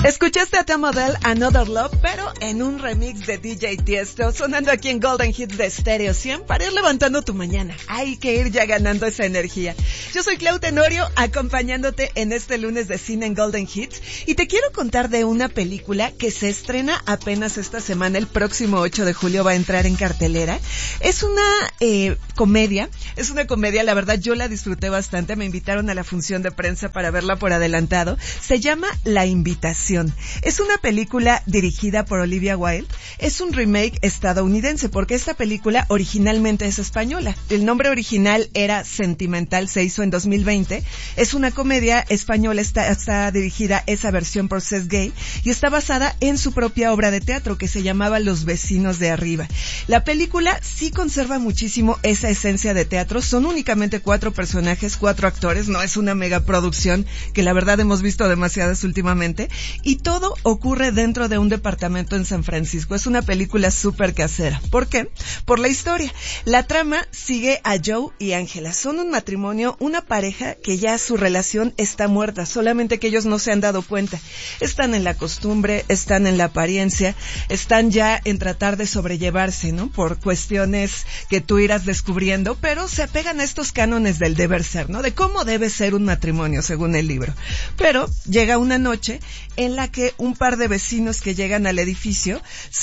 Escuchaste a Tom Odell, Another Love, pero en un remix de DJ Tiesto, sonando aquí en Golden Hits de Stereo 100 para ir levantando tu mañana. Hay que ir ya ganando esa energía. Yo soy Clau Tenorio, acompañándote en este lunes de cine en Golden Hits, y te quiero contar de una película que se estrena apenas esta semana, el próximo 8 de julio va a entrar en cartelera. Es una comedia, la verdad yo la disfruté bastante, me invitaron a la función de prensa para verla por adelantado. Se llama La Invitación. Es una película dirigida por Olivia Wilde. Es un remake estadounidense porque esta película originalmente es española. El nombre original era Sentimental, se hizo en 2020. Es una comedia española, está dirigida esa versión por Cés Gay y está basada en su propia obra de teatro que se llamaba Los Vecinos de Arriba. La película sí conserva muchísimo esa esencia de teatro. Son únicamente 4 personajes, 4 actores. No es una megaproducción que la verdad hemos visto demasiadas últimamente. Y todo ocurre dentro de un departamento en San Francisco. Es una película súper casera. ¿Por qué? Por la historia. La trama sigue a Joe y Ángela. Son un matrimonio, una pareja que ya su relación está muerta, solamente que ellos no se han dado cuenta. Están en la costumbre, están en la apariencia, están ya en tratar de sobrellevarse, ¿no? Por cuestiones que tú irás descubriendo, pero se apegan a estos cánones del deber ser, ¿no? De cómo debe ser un matrimonio, según el libro. Pero llega una noche en la que un par de vecinos que llegan al edificio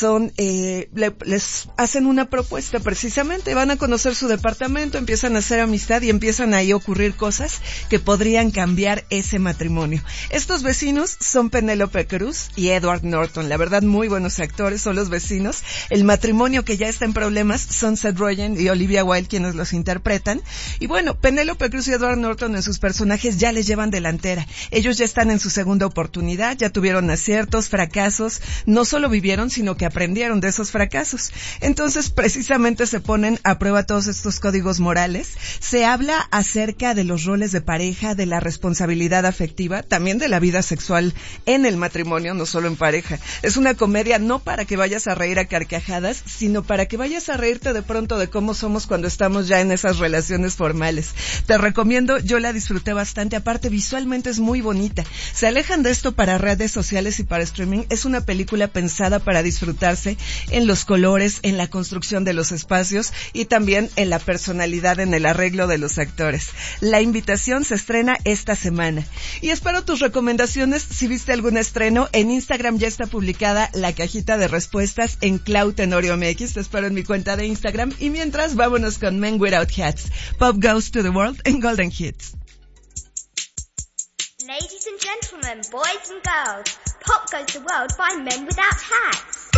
les hacen una propuesta precisamente, van a conocer su departamento, empiezan a hacer amistad y empiezan ahí a ocurrir cosas que podrían cambiar ese matrimonio. Estos vecinos son Penélope Cruz y Edward Norton, la verdad muy buenos actores, son los vecinos. El matrimonio que ya está en problemas son Seth Rogen y Olivia Wilde quienes los interpretan. Y bueno, Penélope Cruz y Edward Norton en sus personajes ya les llevan delantera. Ellos ya están en su segunda oportunidad, ya tuvieron aciertos, fracasos, no solo vivieron, sino que aprendieron de esos fracasos. Entonces, precisamente se ponen a prueba todos estos códigos morales. Se habla acerca de los roles de pareja, de la responsabilidad afectiva, también de la vida sexual en el matrimonio, no solo en pareja. Es una comedia no para que vayas a reír a carcajadas, sino para que vayas a reírte de pronto de cómo somos cuando estamos ya en esas relaciones formales. Te recomiendo, yo la disfruté bastante, aparte visualmente es muy bonita. Se alejan de esto para redes sociales y para streaming. Es una película pensada para disfrutarse en los colores, en la construcción de los espacios y también en la personalidad, en el arreglo de los actores. La Invitación se estrena esta semana. Y espero tus recomendaciones. Si viste algún estreno, en Instagram ya está publicada la cajita de respuestas en Clau Tenorio MX. Te espero en mi cuenta de Instagram. Y mientras, vámonos con Men Without Hats. Pop Goes to the World en Golden Hits. Ladies and gentlemen, boys and girls, Pop Goes the World by Men Without Hats.